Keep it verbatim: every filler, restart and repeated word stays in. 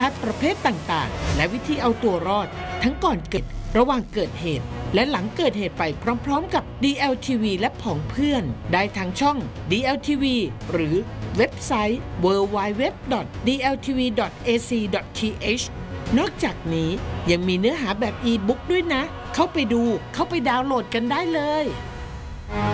ประเภทต่างๆและวิธีเอาตัวรอดทั้งก่อนเกิดระหว่างเกิดเหตุและหลังเกิดเหตุไปพร้อมๆกับ ดี แอล ที วี และผองเพื่อนได้ทางช่อง ดี แอล ที วี หรือเว็บไซต์ ดับเบิลยู ดับเบิลยู ดับเบิลยู ดอท ดี แอล ที วี ดอท เอ ซี ดอท ที เอช นอกจากนี้ยังมีเนื้อหาแบบอีบุ๊กด้วยนะเข้าไปดูเข้าไปดาวน์โหลดกันได้เลย